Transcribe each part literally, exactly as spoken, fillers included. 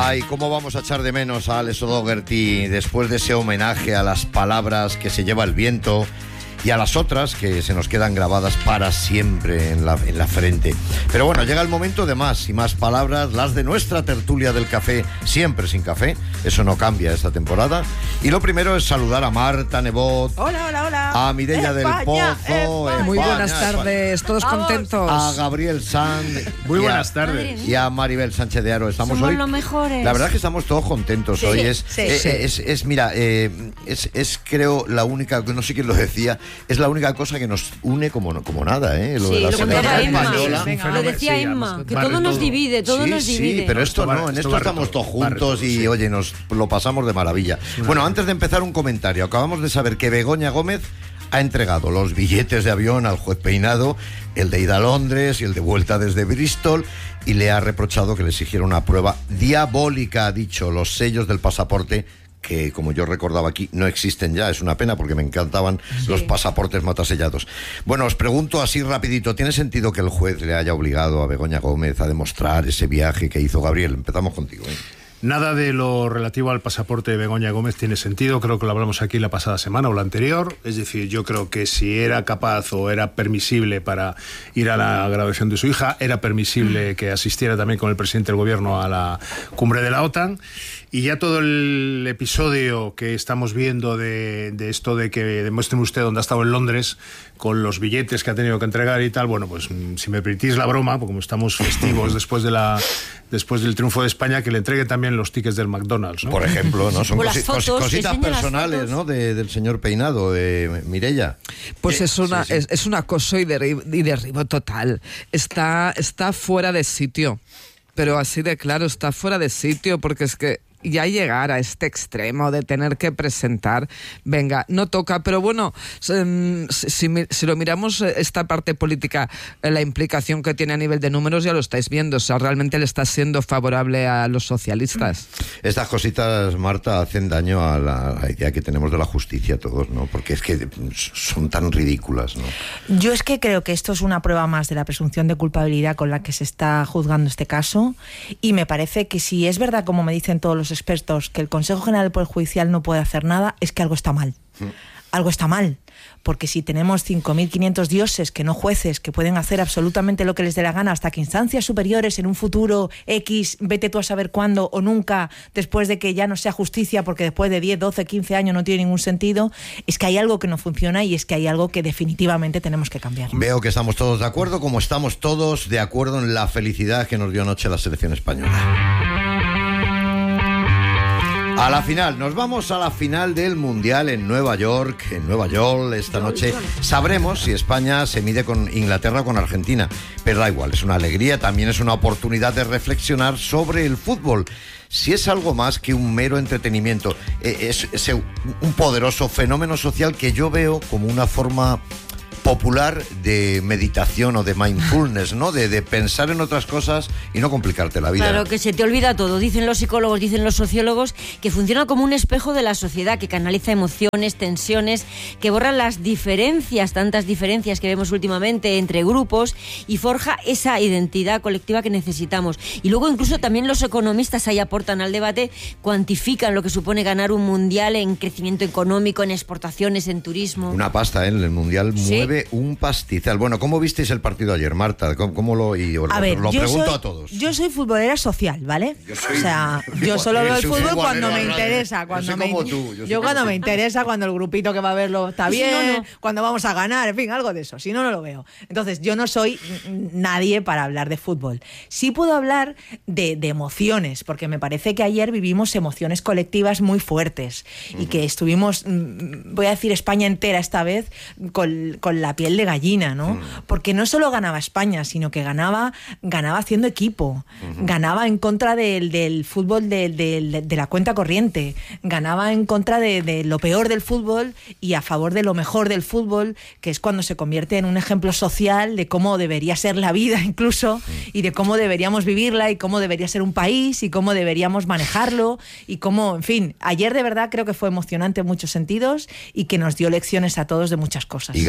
Ay, cómo vamos a echar de menos a Alex O'Doherty después de ese homenaje a las palabras que se lleva el viento y a las otras que se nos quedan grabadas para siempre en la, en la frente. Pero bueno, llega el momento de más y más palabras, las de nuestra tertulia del café, siempre sin café, eso no cambia esta temporada. Y lo primero es saludar a Marta Nebot. Hola, hola, hola. A Mireia del Pozo. España. Muy España, buenas tardes, todos Vamos. contentos. A Gabriel Sanz. Muy y a- buenas tardes. Y a Maribel Sánchez de Aro. Estamos Somos hoy. los mejores. La verdad es que estamos todos contentos Sí, hoy. Es, sí, eh, sí. es, es, mira, eh, es, es creo la única, no sé quién lo decía, es la única cosa que nos une como, como nada, ¿eh? Lo Sí, de la lo selección contaba Emma. española. Venga, Lo decía Sí, Emma, además, que barre todo nos todo. divide, todo sí, nos sí, divide. pero esto, Esto barre- no, en esto esto barre estamos todo, todos barre juntos todo, y, sí. oye, nos lo pasamos de maravilla. Bueno, antes de empezar un comentario, acabamos de saber que Begoña Gómez ha entregado los billetes de avión al juez Peinado, el de ida a Londres y el de vuelta desde Bristol, y le ha reprochado que le exigiera una prueba diabólica, ha dicho, los sellos del pasaporte, que como yo recordaba aquí no existen ya, es una pena porque me encantaban los pasaportes matasellados. Bueno, os pregunto así rapidito, ¿tiene sentido que el juez le haya obligado a Begoña Gómez a demostrar ese viaje que hizo Gabriel? Empezamos contigo, ¿eh? Nada de lo relativo al pasaporte de Begoña Gómez tiene sentido, creo que lo hablamos aquí la pasada semana o la anterior, es decir, yo creo que si era capaz o era permisible para ir a la graduación de su hija, era permisible que asistiera también con el presidente del gobierno a la cumbre de la OTAN, y ya todo el episodio que estamos viendo de, de esto de que demuestre usted dónde ha estado en Londres con los billetes que ha tenido que entregar y tal, bueno, pues si me permitís la broma, porque como estamos festivos después de la después del triunfo de España, que le entregue también los tickets del McDonald's, ¿no? Por ejemplo, ¿no? Son O las cosi- cos- fotos, cositas enseña las personales, fotos. ¿no? De- del señor Peinado, de Mireia. Pues Eh, es una sí, sí. Es, es un acoso y, derri- y derribo total. Está, está fuera de sitio. Pero así de claro, está fuera de sitio porque es que ya llegar a este extremo de tener que presentar, venga, no toca, pero bueno, si, si, si lo miramos esta parte política, la implicación que tiene a nivel de números ya lo estáis viendo, o sea, realmente le está siendo favorable a los socialistas. Estas cositas, Marta, hacen daño a la, a la idea que tenemos de la justicia todos, ¿no? Porque es que son tan ridículas, ¿no? Yo es que creo que esto es una prueba más de la presunción de culpabilidad con la que se está juzgando este caso, y me parece que si es verdad, como me dicen todos los expertos, que el Consejo General del Poder Judicial no puede hacer nada, es que algo está mal. Mm. Algo está mal. Porque si tenemos cinco mil quinientos dioses, que no jueces, que pueden hacer absolutamente lo que les dé la gana, hasta que instancias superiores en un futuro X, vete tú a saber cuándo o nunca, después de que ya no sea justicia, porque después de diez, doce, quince años no tiene ningún sentido, es que hay algo que no funciona y es que hay algo que definitivamente tenemos que cambiar. Veo que estamos todos de acuerdo, como estamos todos de acuerdo en la felicidad que nos dio anoche la selección española. A la final, nos vamos a la final del Mundial en Nueva York, en Nueva York, esta noche sabremos si España se mide con Inglaterra o con Argentina, pero da igual, es una alegría, también es una oportunidad de reflexionar sobre el fútbol, si es algo más que un mero entretenimiento, es, es un poderoso fenómeno social que yo veo como una forma popular de meditación o de mindfulness, ¿no? De, de pensar en otras cosas y no complicarte la vida. Claro, que se te olvida todo. Dicen los psicólogos, dicen los sociólogos, que funciona como un espejo de la sociedad, que canaliza emociones, tensiones, que borra las diferencias, tantas diferencias que vemos últimamente entre grupos, y forja esa identidad colectiva que necesitamos. Y luego incluso también los economistas ahí aportan al debate, cuantifican lo que supone ganar un mundial en crecimiento económico, en exportaciones, en turismo. Una pasta, ¿eh? El mundial ¿Sí? mueve un pastizal. Bueno, ¿cómo visteis el partido ayer, Marta? ¿Cómo, cómo lo y os A lo, ver, lo yo pregunto soy, a todos? yo soy futbolera social, ¿vale? Yo soy- o sea, yo solo veo el soy fútbol futbolero cuando me al revés. interesa. Yo Cuando soy me, como tú, yo soy yo como cuando tú. me interesa, cuando el grupito que va a verlo está Y si bien, no, no. cuando vamos a ganar, en fin, algo de eso. Si no, no lo veo. Entonces, yo no soy nadie para hablar de fútbol. Sí puedo hablar de, de emociones, porque me parece que ayer vivimos emociones colectivas muy fuertes y que estuvimos, voy a decir España entera esta vez, con, con la piel de gallina, ¿no? Porque no solo ganaba España, sino que ganaba, ganaba haciendo equipo, uh-huh. ganaba en contra del, del fútbol de, de, de la cuenta corriente, ganaba en contra de, de lo peor del fútbol y a favor de lo mejor del fútbol, que es cuando se convierte en un ejemplo social de cómo debería ser la vida incluso, y de cómo deberíamos vivirla y cómo debería ser un país y cómo deberíamos manejarlo y cómo, en fin, ayer de verdad creo que fue emocionante en muchos sentidos y que nos dio lecciones a todos de muchas cosas. Y ganaba de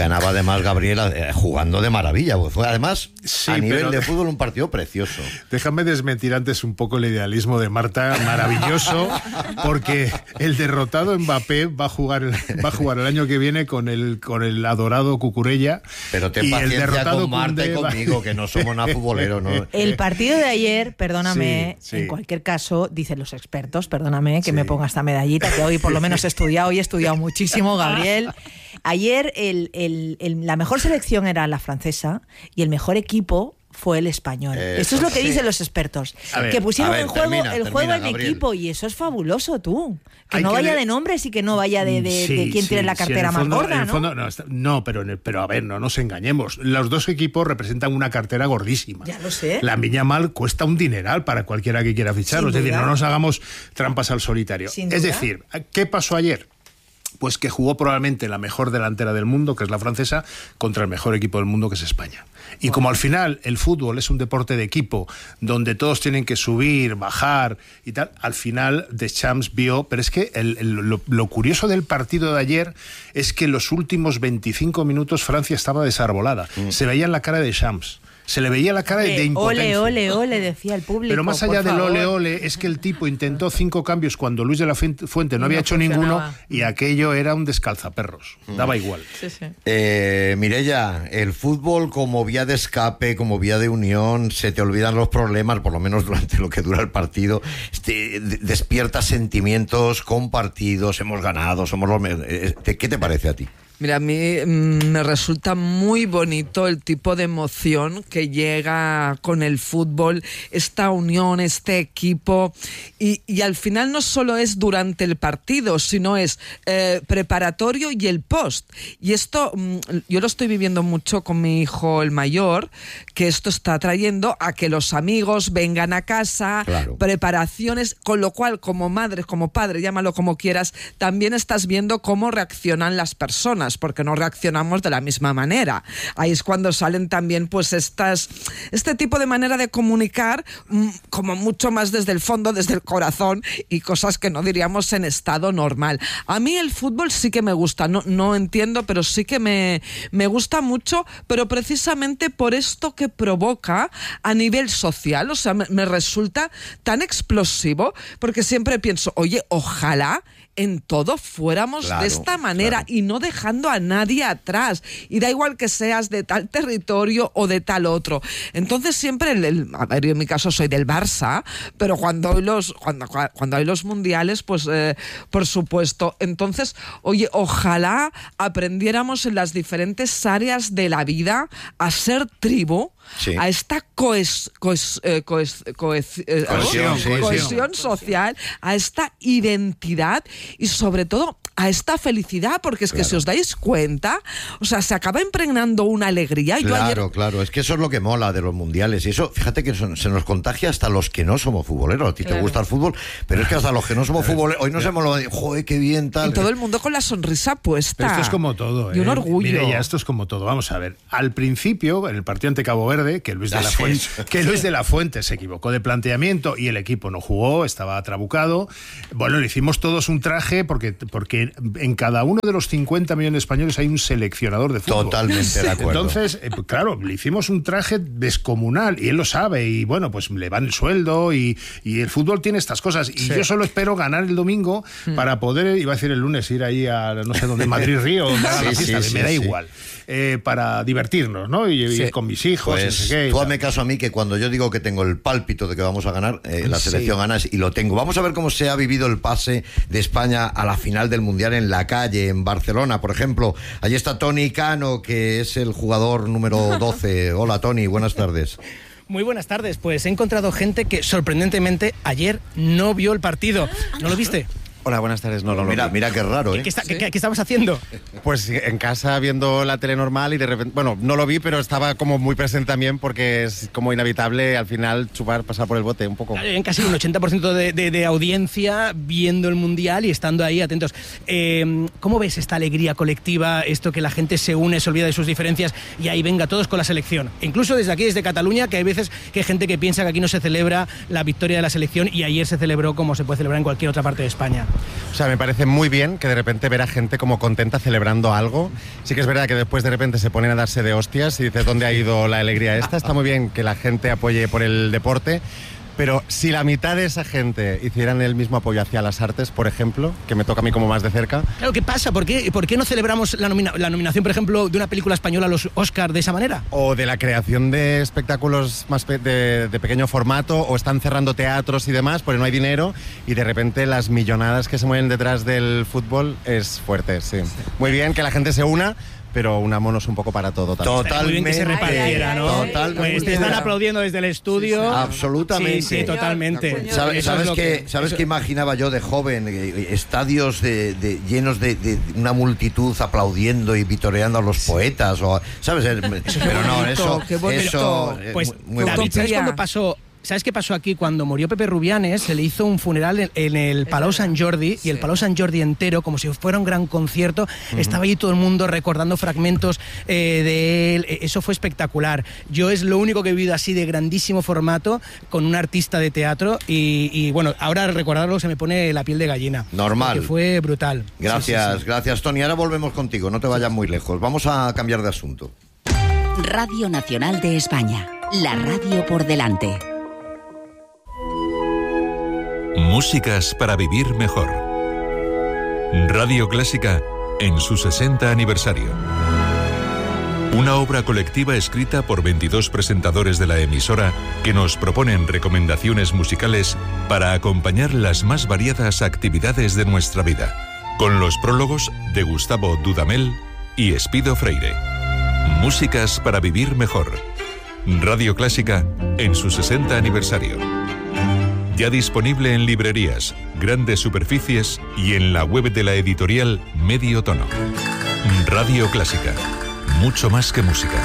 además, Gabriel, eh, jugando de maravilla. Fue además, Sí, a nivel pero- de fútbol, un partido precioso. Déjame desmentir antes un poco el idealismo de Marta, maravilloso, porque el derrotado Mbappé va a jugar el, va a jugar el año que viene con el con el adorado Cucurella. Pero ten y el paciencia derrotado con Marta y Koundé va- conmigo, que no somos nada futboleros, ¿no? El partido de ayer, perdóname, Sí, sí. en cualquier caso, dicen los expertos, perdóname que Sí. me ponga esta medallita, que hoy por lo menos he estudiado, hoy he estudiado muchísimo, Gabriel. Ayer el, el- el- la mejor selección era la francesa y el mejor equipo fue el español. Eso, Esto es lo que sí. dicen los expertos. A ver, que pusieron a ver, en juego termina, el termina, juego en Gabriel. equipo y eso es fabuloso, tú. Que Hay no que vaya ver- de nombres y que no vaya de, de- Sí, de quién sí, tiene la sí, en cartera el fondo- más gorda, en el ¿no? fondo, no, está- no, pero, en el- pero a ver, no nos engañemos. Los dos equipos representan una cartera gordísima. Ya lo sé. La Viña Mal cuesta un dineral para cualquiera que quiera ficharlo. Es Sin decir, duda. no nos hagamos trampas al solitario. Sin Es duda. decir, ¿qué pasó ayer? Pues que jugó probablemente la mejor delantera del mundo, que es la francesa, contra el mejor equipo del mundo, que es España. Y como al final el fútbol es un deporte de equipo, donde todos tienen que subir, bajar y tal, al final Deschamps vio, pero es que el- el- lo, lo curioso del partido de ayer es que en los últimos veinticinco minutos Francia estaba desarbolada. Se veía en la cara de Deschamps. Se le veía la cara de, de impotencia. Ole, ole, ole, decía el público. Pero más por allá del favor. ole ole, es que el tipo intentó cinco cambios cuando Luis de la Fuente no Y había no hecho ninguno, funcionaba. y aquello era un descalzaperros. Daba igual. Sí, sí. Eh, Mireia, el fútbol como vía de escape, como vía de unión, se te olvidan los problemas, por lo menos durante lo que dura el partido, este, de- despierta sentimientos compartidos, hemos ganado, somos los... me- eh, ¿Qué te parece a ti? Mira, a mí mm, me resulta muy bonito el tipo de emoción que llega con el fútbol, esta unión, este equipo, y, y al final no solo es durante el partido, sino es eh, preparatorio y el post. Y esto mm, yo lo estoy viviendo mucho con mi hijo el mayor, que esto está trayendo a que los amigos vengan a casa, Claro. preparaciones, con lo cual como madre, como padre, llámalo como quieras, también estás viendo cómo reaccionan las personas, porque no reaccionamos de la misma manera. Ahí es cuando salen también pues estas este tipo de manera de comunicar, mm, como mucho más desde el fondo, desde el corazón, y cosas que no diríamos en estado normal. A mí el fútbol sí que me gusta, no, no entiendo, pero sí que me, me gusta mucho, pero precisamente por esto que provoca a nivel social. O sea, me, me resulta tan explosivo, porque siempre pienso, oye, ojalá en todo fuéramos Claro, de esta manera, claro. y no dejando a nadie atrás, y da igual que seas de tal territorio o de tal otro. Entonces siempre el, el- a ver, yo en mi caso soy del Barça, pero cuando hay los cuando, cuando hay los mundiales, pues eh, por supuesto. Entonces, oye, ojalá aprendiéramos en las diferentes áreas de la vida a ser tribu, Sí. a esta coes, coes- eh, coes- coes- eh, Cohesión, sí, cohesión social, a esta identidad y sobre todo a esta felicidad, porque es que Claro. si os dais cuenta, o sea, se acaba impregnando una alegría. Yo Claro, ayer, claro, es que eso es lo que mola de los mundiales. Y eso, fíjate que son- se nos contagia hasta los que no somos futboleros. A ti te Claro. gusta el fútbol, pero es que hasta los que no somos futboleros, hoy nos hemos lo de, joder, qué bien, tal. y todo el mundo con la sonrisa puesta. Pero esto es como todo, ¿eh? Y un orgullo. Mireia, esto es como todo. Vamos a ver. Al principio, en el partido ante Cabo Verde, que Luis de la Así Fuente, es. que Luis de la Fuente se equivocó de planteamiento y el equipo no jugó, estaba trabucado. Bueno, le hicimos todos un traje porque, porque en cada uno de los cincuenta millones de españoles hay un seleccionador de fútbol. Totalmente de acuerdo. Entonces, eh, pues claro, le hicimos un traje descomunal y él lo sabe, y bueno, pues le van el sueldo, y, y el fútbol tiene estas cosas, y yo solo espero ganar el domingo para poder, iba a decir el lunes, ir ahí a no sé dónde, Madrid Río, donde haga la Sí, fiesta, sí, me sí, da sí. igual, eh, para divertirnos, ¿no? Y, y Sí. ir con mis hijos, y no Pues sé qué, y tú tal. hazme caso a mí, que cuando yo digo que tengo el pálpito de que vamos a ganar, eh, la Sí. selección gana, y lo tengo. Vamos a ver cómo se ha vivido el pase de España a la final del Mundial en la calle, en Barcelona, por ejemplo. Allí está Toni Cano, que es el jugador número doce. Hola, Toni, buenas tardes. Muy buenas tardes. Pues he encontrado gente que sorprendentemente ayer no vio el partido. ¿No lo viste? Hola, buenas tardes. No, no lo Mira, vi. mira qué raro, ¿eh? ¿Qué, está- qué- qué- qué estabas haciendo? Pues en casa viendo la tele normal y de repente, bueno, no lo vi, pero estaba como muy presente también porque es como inevitable al final chupar, pasar por el bote un poco. En casi un ochenta por ciento de, de- de audiencia viendo el Mundial y estando ahí atentos. Eh, ¿Cómo ves esta alegría colectiva, esto que la gente se une, se olvida de sus diferencias y ahí venga todos con la selección? Incluso desde aquí, desde Cataluña, que hay veces que hay gente que piensa que aquí no se celebra la victoria de la selección y ayer se celebró como se puede celebrar en cualquier otra parte de España. O sea, me parece muy bien que de repente ver a gente como contenta celebrando algo. Sí que es verdad que después de repente se ponen a darse de hostias y dices, ¿dónde ha ido la alegría esta? Está muy bien que la gente apoye por el deporte, pero si la mitad de esa gente hicieran el mismo apoyo hacia las artes, por ejemplo, que me toca a mí como más de cerca... Claro, ¿qué pasa? ¿Por qué, por qué no celebramos la, nomina- la nominación, por ejemplo, de una película española a los Oscar de esa manera? O de la creación de espectáculos más pe- de, de pequeño formato, o están cerrando teatros y demás porque no hay dinero, y de repente las millonadas que se mueven detrás del fútbol es fuerte, sí. Muy bien que la gente se una, pero unámonos un poco para todo también. Totalmente. Muy bien que se repartiera, ¿no? Totalmente. Pues te están aplaudiendo desde el estudio. Sí, sí. Absolutamente. Sí, sí, totalmente. ¿Sabes, Eso es sabes lo que, sabes eso- que imaginaba yo de joven? Eh, Estadios de, de- llenos de, de una multitud aplaudiendo y vitoreando a los poetas, o, ¿sabes? Eh, Pero no, bonito, eso... qué bonito. eso eh, Pues, muy- muy David, bonito. ¿sabes utopía. cuándo pasó? ¿Sabes qué pasó aquí? Cuando murió Pepe Rubianes, se le hizo un funeral en, en el Palau Sant Jordi, y el Palau Sant Jordi entero, como si fuera un gran concierto, uh-huh. estaba ahí todo el mundo recordando fragmentos eh, de él. Eso fue espectacular. Yo es lo único que he vivido así de grandísimo formato con un artista de teatro, y, y bueno, ahora recordarlo se me pone la piel de gallina. Normal. Que fue brutal. Gracias, Sí, sí, sí. gracias, Tony. Ahora volvemos contigo, no te vayas muy lejos. Vamos a cambiar de asunto. Radio Nacional de España, la radio por delante. Músicas para vivir mejor. Radio Clásica en su sesenta aniversario. Una obra colectiva escrita por veintidós presentadores de la emisora que nos proponen recomendaciones musicales para acompañar las más variadas actividades de nuestra vida, con los prólogos de Gustavo Dudamel y Espido Freire. Músicas para vivir mejor. Radio Clásica en su sesenta aniversario. Ya disponible en librerías, grandes superficies y en la web de la editorial Medio Tono. Radio Clásica. Mucho más que música.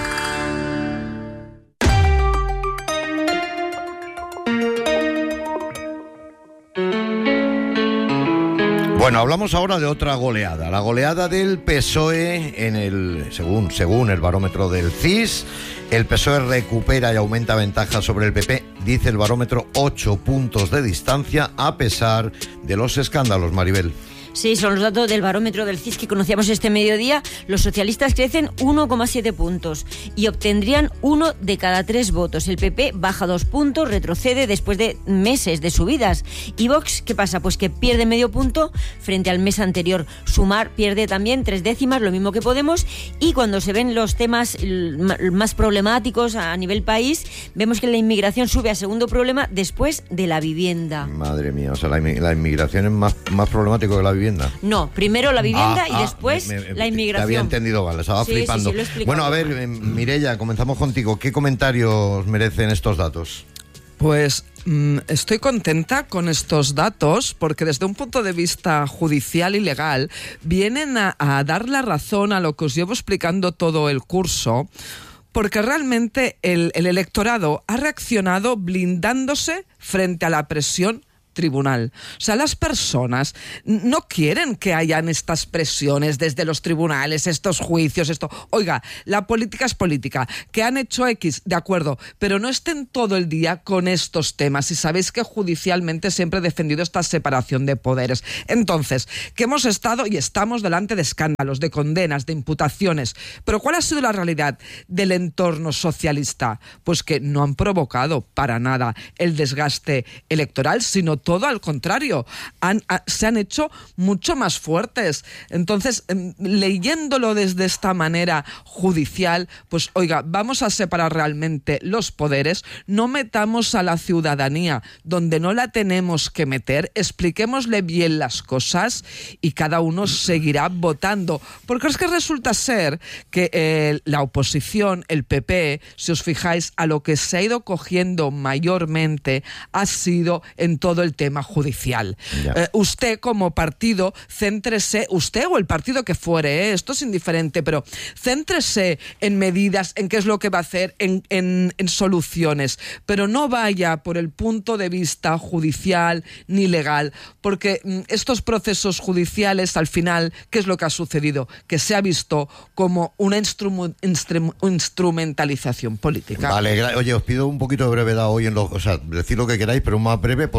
Bueno, hablamos ahora de otra goleada, la goleada del P S O E en el, según, según el barómetro del C I S, el P S O E recupera y aumenta ventaja sobre el P P, dice el barómetro, ocho puntos de distancia a pesar de los escándalos, Maribel. Sí, son los datos del barómetro del C I S que conocíamos este mediodía. Los socialistas crecen uno coma siete puntos y obtendrían uno de cada tres votos. El P P baja dos puntos, retrocede después de meses de subidas. ¿Y Vox qué pasa? Pues que pierde medio punto frente al mes anterior. Sumar pierde también tres décimas, lo mismo que Podemos. Y cuando se ven los temas más problemáticos a nivel país, vemos que la inmigración sube a segundo problema después de la vivienda. Madre mía, o sea, la, la inmigración es más, más problemático que la vivienda. No, primero la vivienda Ah, y ah, después me- me- la inmigración. Te había entendido, vale, estaba Sí, flipando. sí, sí, lo he explicado. Bueno, a ver, eh, Mireia, comenzamos contigo. ¿Qué comentarios merecen estos datos? Pues mm, estoy contenta con estos datos porque desde un punto de vista judicial y legal vienen a, a dar la razón a lo que os llevo explicando todo el curso, porque realmente el, el electorado ha reaccionado blindándose frente a la presión tribunal. O sea, las personas no quieren que hayan estas presiones desde los tribunales, estos juicios, esto. Oiga, la política es política. Que han hecho X, de acuerdo, pero no estén todo el día con estos temas. Y sabéis que judicialmente siempre he defendido esta separación de poderes. Entonces, que hemos estado y estamos delante de escándalos, de condenas, de imputaciones. Pero ¿cuál ha sido la realidad del entorno socialista? Pues que no han provocado para nada el desgaste electoral, sino todo al contrario, han, a, se han hecho mucho más fuertes. Entonces, eh, leyéndolo desde esta manera judicial, pues oiga, vamos a separar realmente los poderes, no metamos a la ciudadanía donde no la tenemos que meter, expliquémosle bien las cosas y cada uno seguirá votando. Porque es que resulta ser que eh, la oposición, el P P, si os fijáis, a lo que se ha ido cogiendo mayormente ha sido en todo el tema judicial. Eh, usted como partido, céntrese, usted o el partido que fuere, ¿eh? Esto es indiferente, pero céntrese en medidas, en qué es lo que va a hacer, en, en, en soluciones, pero no vaya por el punto de vista judicial ni legal, porque mm, estos procesos judiciales, al final, ¿qué es lo que ha sucedido? Que se ha visto como una instru- instru- instrumentalización política. Vale, gra- oye, os pido un poquito de brevedad hoy en lo, o sea, decir lo que queráis, pero más breve porque tenemos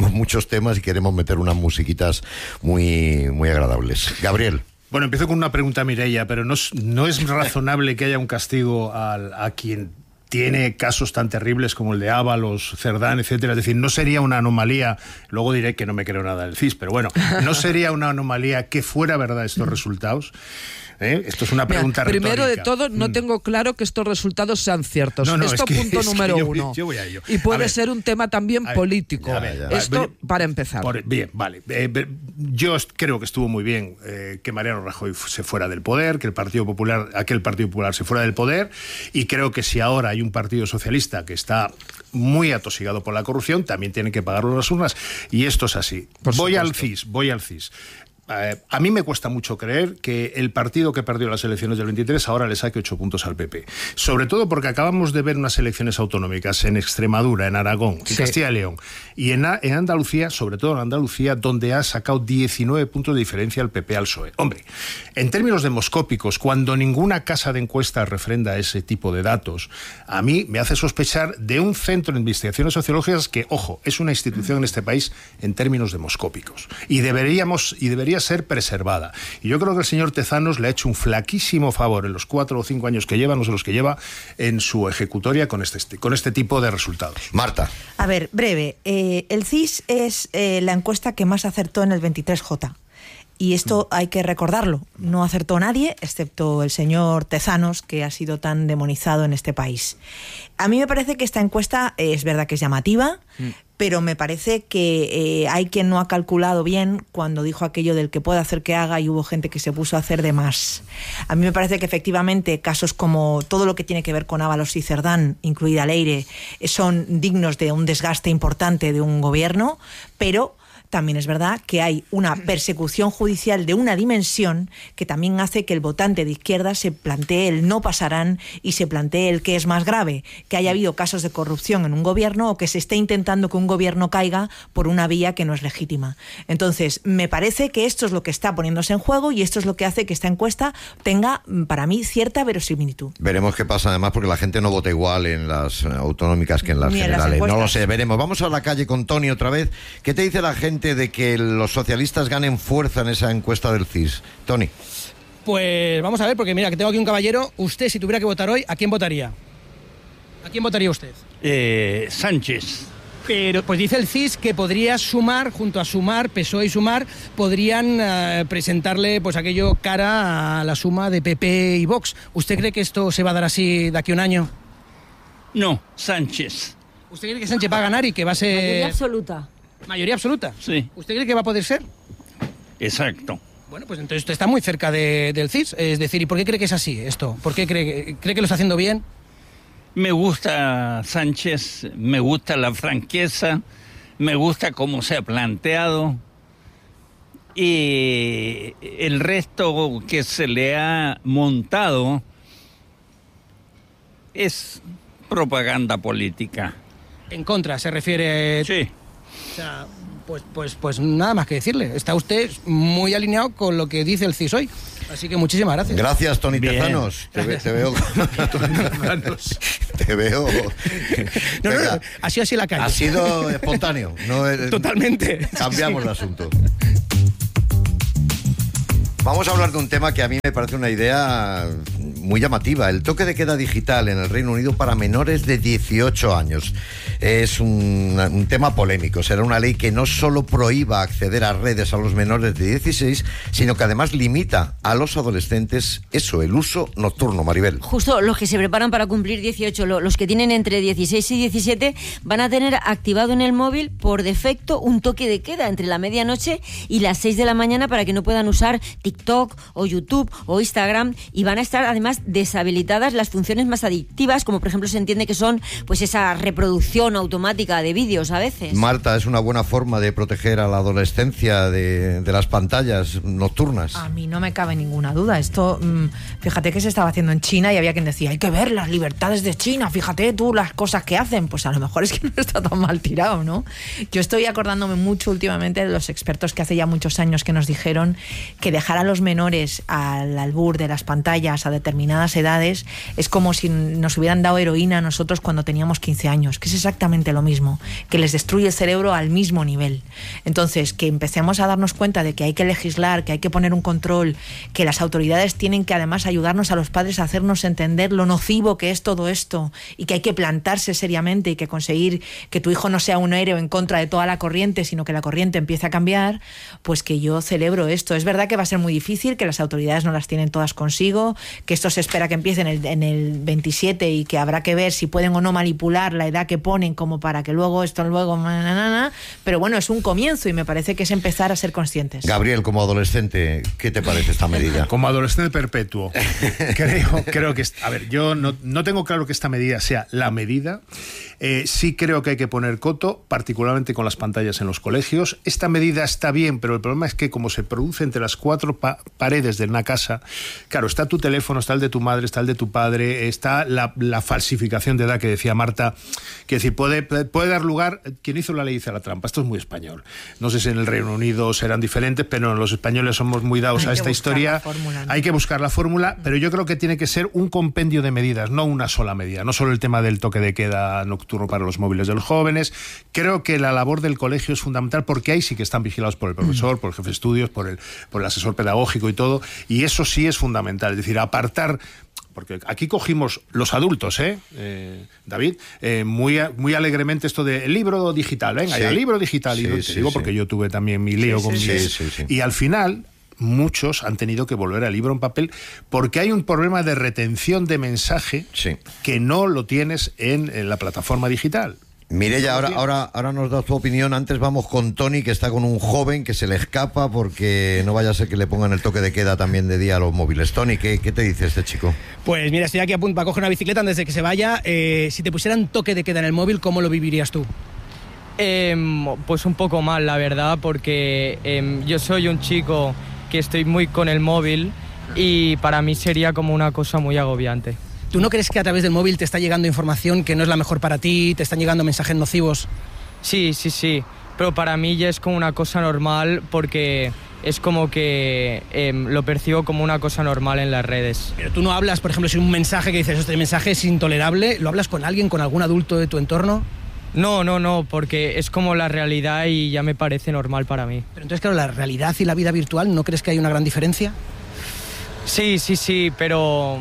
tenemos muchos temas y queremos meter unas musiquitas muy, muy agradables. Gabriel. Bueno, empiezo con una pregunta a Mireia, pero no es, no es razonable que haya un castigo al, a quien tiene casos tan terribles como el de Ábalos, Cerdán, etcétera. Es decir, no sería una anomalía, luego diré que no me creo nada del C I S, pero bueno, no sería una anomalía que fuera verdad estos resultados. ¿Eh? Esto es una pregunta Mira, primero retórica. de todo, no mm. tengo claro que estos resultados sean ciertos. No, no, Esto es que, punto es número que yo, uno. Yo voy a ello. Y puede ver, ser un tema también ver, político. A ver, Esto ver, para empezar. Por, bien, vale. Eh, yo creo que estuvo muy bien eh, que Mariano Rajoy se fuera del poder, que el Partido Popular, aquel Partido Popular se fuera del poder, y creo que si ahora hay un Partido Socialista que está muy atosigado por la corrupción, también tienen que pagarlo las urnas, y esto es así. Por voy supuesto. al C I S, voy al C I S. Eh, a mí me cuesta mucho creer que el partido que perdió las elecciones del veintitrés ahora le saque ocho puntos al P P. Sobre todo porque acabamos de ver unas elecciones autonómicas en Extremadura, en Aragón, en sí. Castilla y León y en, en Andalucía, sobre todo en Andalucía, donde ha sacado diecinueve puntos de diferencia al P P al P S O E. Hombre, en términos demoscópicos, cuando ninguna casa de encuestas refrenda ese tipo de datos, a mí me hace sospechar de un centro de investigaciones sociológicas que, ojo, es una institución en este país en términos demoscópicos. Y deberíamos, y debería ser preservada. Y yo creo que el señor Tezanos le ha hecho un flaquísimo favor en los cuatro o cinco años que lleva, no sé los que lleva, en su ejecutoria con este, con este tipo de resultados. Marta. A ver, breve. Eh, el C I S es eh, la encuesta que más acertó en el veintitrés J. Y esto hay que recordarlo. No acertó nadie, excepto el señor Tezanos, que ha sido tan demonizado en este país. A mí me parece que esta encuesta eh, es verdad que es llamativa, mm. pero me parece que eh, hay quien no ha calculado bien cuando dijo aquello del que puede hacer que haga, y hubo gente que se puso a hacer de más. A mí me parece que efectivamente casos como todo lo que tiene que ver con Ábalos y Cerdán, incluida Leire, son dignos de un desgaste importante de un gobierno, pero también es verdad que hay una persecución judicial de una dimensión que también hace que el votante de izquierda se plantee el no pasarán y se plantee el que es más grave, que haya habido casos de corrupción en un gobierno o que se esté intentando que un gobierno caiga por una vía que no es legítima. Entonces, me parece que esto es lo que está poniéndose en juego y esto es lo que hace que esta encuesta tenga, para mí, cierta verosimilitud. Veremos qué pasa además, porque la gente no vota igual en las autonómicas que en las Ni generales. En las no lo sé, veremos. Vamos a la calle con Tony otra vez. ¿Qué te dice la gente de que los socialistas ganen fuerza en esa encuesta del C I S? Tony. Pues vamos a ver, porque mira, que tengo aquí un caballero. Usted, si tuviera que votar hoy, ¿a quién votaría? ¿A quién votaría usted? Eh, Sánchez. Pero pues dice el C I S que podría sumar, junto a Sumar, P S O E y Sumar, podrían uh, presentarle pues aquello cara a la suma de P P y Vox. ¿Usted cree que esto se va a dar así de aquí a un año? No, Sánchez. ¿Usted cree que Sánchez va a ganar y que va a ser... Mayoría absoluta. ¿Mayoría absoluta? Sí. ¿Usted cree que va a poder ser? Exacto. Bueno, pues entonces usted está muy cerca de, del C I S. Es decir, ¿y por qué cree que es así esto? ¿Por qué cree, cree que lo está haciendo bien? Me gusta Sánchez, me gusta la franqueza, me gusta cómo se ha planteado, y el resto que se le ha montado es propaganda política. En contra, se refiere... Sí. O sea, pues, pues, pues nada más que decirle. Está usted muy alineado con lo que dice el C I S hoy. Así que muchísimas gracias. Gracias, Tony Bien. Tezanos. Te, ve, te veo... te veo... No, no, no, ha sido así la calle. Ha sido espontáneo. No es... Totalmente. Cambiamos sí. el asunto. Vamos a hablar de un tema que a mí me parece una idea muy llamativa. El toque de queda digital en el Reino Unido para menores de dieciocho años. Es un, un tema polémico. Será una ley que no solo prohíba acceder a redes a los menores de dieciséis, sino que además limita a los adolescentes eso, el uso nocturno, Maribel. Justo los que se preparan para cumplir dieciocho, los que tienen entre dieciséis y diecisiete, van a tener activado en el móvil por defecto un toque de queda entre la medianoche y las seis de la mañana para que no puedan usar TikTok o YouTube o Instagram, y van a estar además deshabilitadas las funciones más adictivas, como por ejemplo se entiende que son pues esa reproducción automática de vídeos a veces. Marta, ¿es una buena forma de proteger a la adolescencia de, de las pantallas nocturnas? A mí no me cabe ninguna duda. Esto, mmm, fíjate que se estaba haciendo en China y había quien decía, hay que ver las libertades de China, fíjate tú las cosas que hacen. Pues a lo mejor es que no está tan mal tirado, ¿no? Yo estoy acordándome mucho últimamente de los expertos que hace ya muchos años que nos dijeron que dejar a los menores al albur de las pantallas a determinadas edades es como si nos hubieran dado heroína a nosotros cuando teníamos quince años, que es exactamente exactamente lo mismo, que les destruye el cerebro al mismo nivel. Entonces, que empecemos a darnos cuenta de que hay que legislar, que hay que poner un control, que las autoridades tienen que además ayudarnos a los padres a hacernos entender lo nocivo que es todo esto y que hay que plantarse seriamente y que conseguir que tu hijo no sea un héroe en contra de toda la corriente, sino que la corriente empiece a cambiar, pues que yo celebro esto. Es verdad que va a ser muy difícil, que las autoridades no las tienen todas consigo, que esto se espera que empiece en el, en el veintisiete y que habrá que ver si pueden o no manipular la edad que ponen como para que luego esto luego... Na, na, na, pero bueno, es un comienzo y me parece que es empezar a ser conscientes. Gabriel, como adolescente, ¿qué te parece esta medida? Como adolescente perpetuo, creo, creo que... A ver, yo no, no tengo claro que esta medida sea la medida. Eh, sí creo que hay que poner coto, particularmente con las pantallas en los colegios. Esta medida está bien, pero el problema es que como se produce entre las cuatro pa- paredes de una casa, claro, está tu teléfono, está el de tu madre, está el de tu padre, está la, la falsificación de edad que decía Marta, que decir, puede, puede dar lugar, quien hizo la ley hizo la trampa. Esto es muy español. No sé si en el Reino Unido serán diferentes, pero los españoles somos muy dados hay a esta historia. Fórmula, ¿no? Hay que buscar la fórmula, pero yo creo que tiene que ser un compendio de medidas, no una sola medida. No solo el tema del toque de queda nocturno para los móviles de los jóvenes. Creo que la labor del colegio es fundamental porque ahí sí que están vigilados por el profesor, por el jefe de estudios, por el, por el asesor pedagógico y todo, y eso sí es fundamental. Es decir, apartar... Porque aquí cogimos los adultos, ¿eh? eh David, eh, muy, muy alegremente esto del libro digital. Venga, sí. ya, libro digital. Sí, y te sí, digo sí. porque yo tuve también mi lío sí, con sí, mis... sí, sí. Y al final... muchos han tenido que volver al libro en papel porque hay un problema de retención de mensaje sí. que no lo tienes en, en la plataforma digital. Mireia, ahora, ahora, ahora nos das tu opinión. Antes vamos con Tony, que está con un joven que se le escapa porque no vaya a ser que le pongan el toque de queda también de día a los móviles. Tony, ¿qué, qué te dice este chico? Pues mira, estoy aquí a punto para coger una bicicleta antes de que se vaya. Eh, si te pusieran toque de queda en el móvil, ¿cómo lo vivirías tú? Eh, pues un poco mal, la verdad, porque eh, yo soy un chico que estoy muy con el móvil y para mí sería como una cosa muy agobiante. ¿Tú no crees que a través del móvil te está llegando información que no es la mejor para ti, te están llegando mensajes nocivos? Sí, sí, sí, pero para mí ya es como una cosa normal porque es como que eh, lo percibo como una cosa normal en las redes. Pero tú no hablas, por ejemplo, si un mensaje que dices, este mensaje es intolerable, ¿lo hablas con alguien, con algún adulto de tu entorno? No, no, no, porque es como la realidad y ya me parece normal para mí. Pero entonces, claro, la realidad y la vida virtual, ¿no crees que hay una gran diferencia? Sí, sí, sí, pero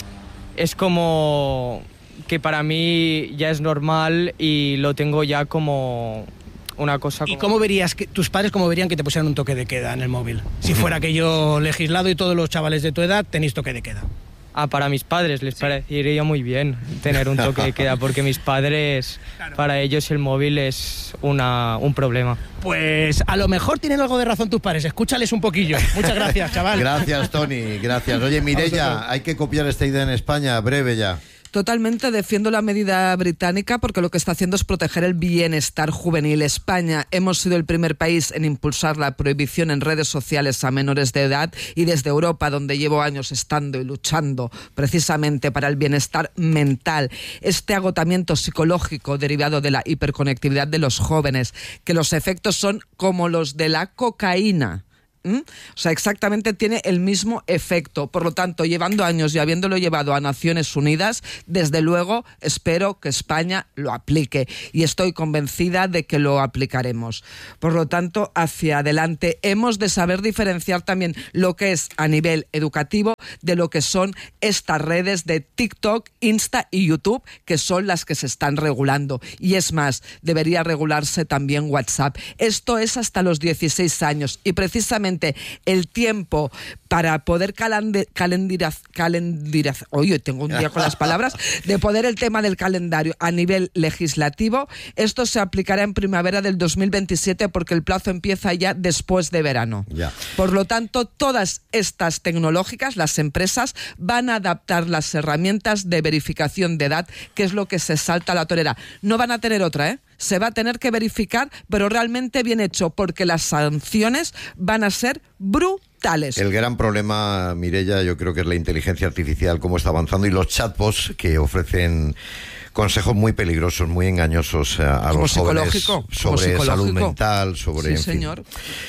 es como que para mí ya es normal y lo tengo ya como una cosa... ¿Y como... cómo verías, que tus padres cómo verían que te pusieran un toque de queda en el móvil? Si fuera aquello legislado y todos los chavales de tu edad tenéis toque de queda. Ah, para mis padres les sí. parecería muy bien tener un toque de queda, porque mis padres, claro. para ellos el móvil es una, un problema. Pues a lo mejor tienen algo de razón tus padres, escúchales un poquillo. Muchas gracias, chaval. Gracias, Tony, gracias. Oye, Mireia, hay que copiar esta idea en España, breve ya. Totalmente defiendo la medida británica porque lo que está haciendo es proteger el bienestar juvenil. España hemos sido el primer país en impulsar la prohibición en redes sociales a menores de edad y desde Europa, donde llevo años estando y luchando precisamente para el bienestar mental, este agotamiento psicológico derivado de la hiperconectividad de los jóvenes, que los efectos son como los de la cocaína. ¿Mm? O sea, exactamente tiene el mismo efecto. Por lo tanto, llevando años y habiéndolo llevado a Naciones Unidas, desde luego espero que España lo aplique y estoy convencida de que lo aplicaremos. Por lo tanto, hacia adelante hemos de saber diferenciar también lo que es a nivel educativo de lo que son estas redes de TikTok, Insta y YouTube, que son las que se están regulando. Y es más, debería regularse también WhatsApp. Esto es hasta los dieciséis años y precisamente el tiempo para poder calendarizar, calendarizar, oye, tengo un día con las palabras, de poder el tema del calendario a nivel legislativo, esto se aplicará en primavera del dos mil veintisiete porque el plazo empieza ya después de verano. Ya. Por lo tanto, todas estas tecnológicas, las empresas, van a adaptar las herramientas de verificación de edad, que es lo que se salta a la torera. No van a tener otra, ¿eh? Se va a tener que verificar, pero realmente bien hecho, porque las sanciones van a ser brutales. El gran problema, Mireia, yo creo que es la inteligencia artificial, cómo está avanzando, y los chatbots que ofrecen consejos muy peligrosos, muy engañosos a, a los jóvenes sobre salud mental, sobre... Sí, en fin. señor.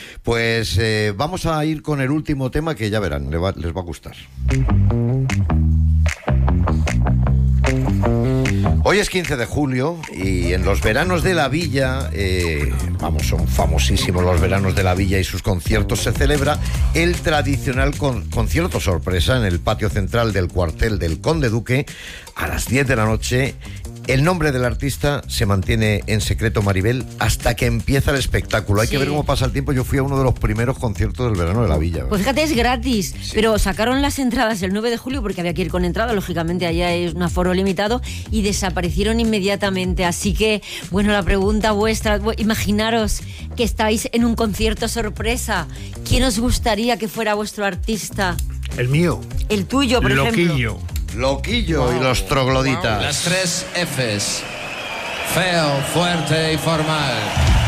Pues eh, vamos a ir con el último tema que ya verán, les va, les va a gustar. Hoy es quince de julio y en los veranos de la Villa, eh, vamos, son famosísimos los veranos de la Villa y sus conciertos, se celebra el tradicional con, concierto sorpresa en el patio central del cuartel del Conde Duque a las diez de la noche. El nombre del artista se mantiene en secreto, Maribel, hasta que empieza el espectáculo. Hay sí. que ver cómo pasa el tiempo. Yo fui a uno de los primeros conciertos del verano de la Villa. Pues fíjate, es gratis, sí. pero sacaron las entradas el nueve de julio porque había que ir con entrada, lógicamente allá es un aforo limitado, y desaparecieron inmediatamente. Así que, bueno, la pregunta vuestra, imaginaros que estáis en un concierto sorpresa. ¿Quién os gustaría que fuera vuestro artista? El mío. El tuyo, por Loquillo. ejemplo. Loquillo wow. y los trogloditas. Las tres Fs. Feo, fuerte y formal.